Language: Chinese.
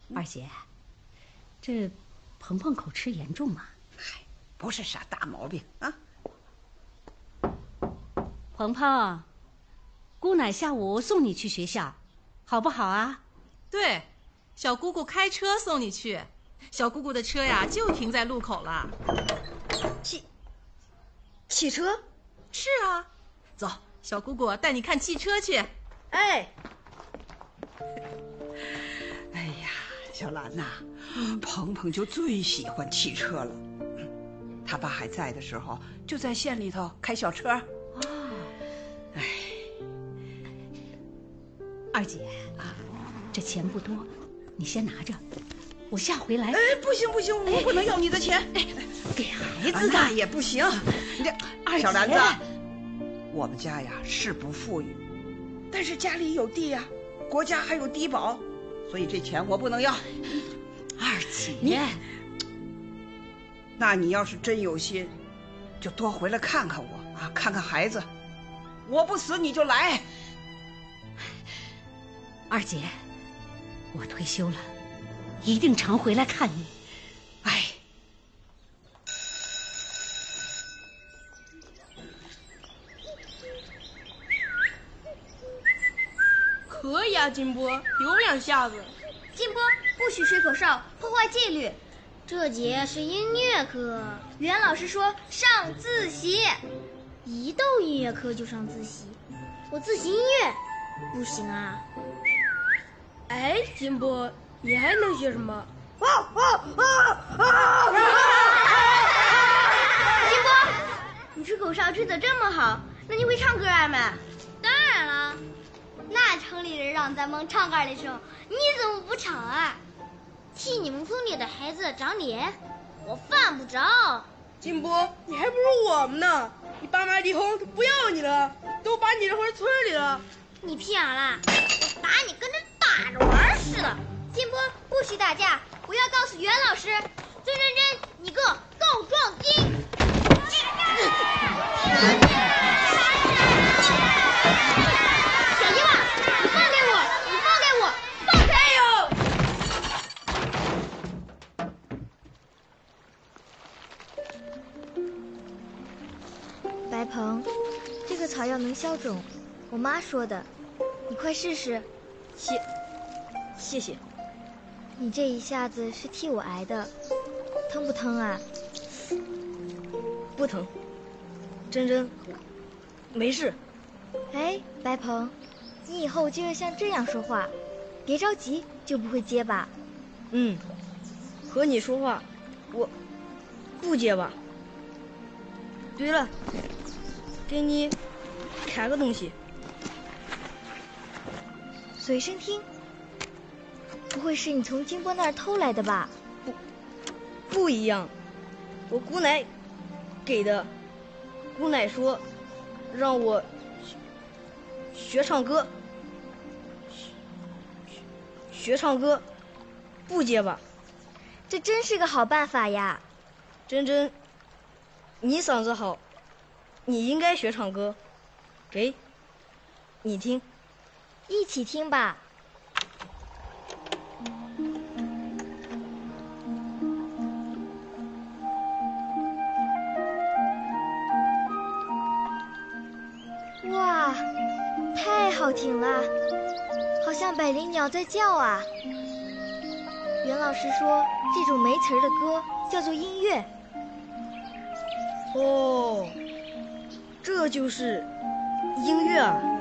二姐，这鹏鹏口吃严重吗？ 嗨，不是啥大毛病啊。 鹏鹏，姑奶下午送你去学校，好不好啊？ 对，小姑姑开车送你去。小姑姑的车呀，就停在路口了。 汽车？ 是啊，走，小姑姑带你看汽车去。 哎呀，小兰呐，鹏鹏就最喜欢汽车了。他爸还在的时候，就在县里头开小车。哎， 二姐啊，这钱不多，你先拿着，我下回来。 不行，我不能要你的钱。 给孩子的那也不行。你这二姐， 小兰子，我们家呀是不富裕，但是家里有地呀，国家还有低保，所以这钱我不能要。 二姐， 那你要是真有心，就多回来看看我啊，看看孩子。我不死你就来。 二姐，我退休了，一定常回来看你。 哎， 可以啊，金波，有两下子。 金波，不许吹口哨，破坏纪律。这节是音乐课，袁老师说上自习，一到音乐课就上自习。我自习音乐，不行啊。 哎，金波，你还能学什么？ 金波，你吹口哨吹得这么好，那你会唱歌啊吗？当然了，那城里人让咱们唱歌的时候，你怎么不唱啊？替你们村里的孩子长脸，我犯不着。 金波，你还不如我们呢！你爸妈离婚都不要你了，都把你扔回村里了。 你屁眼了，我打你跟着打着玩似的。金波，不许打架，我要告诉袁老师，孙真真，你个告状精！小鸡娃，你放开我！你放开我！放开哟！白鹏，这个草药能消肿，我妈说的，你快试试。 谢谢。 你这一下子是替我挨的，疼不疼啊？ 不疼，真真，没事。 哎，白鹏，你以后就要像这样说话，别着急，就不会结巴。 和你说话，我不结巴。对了，给你看个东西。 随身听。不会是你从金波那儿偷来的吧？ 不一样，我姑奶给的。姑奶说，让我学唱歌，学唱歌，不结巴。 这真是个好办法呀！ 真真，你嗓子好，你应该学唱歌。给，你听， 一起听吧。哇，太好听了，好像百灵鸟在叫啊。袁老师说这种没词儿的歌叫做音乐。 哦，这就是音乐啊。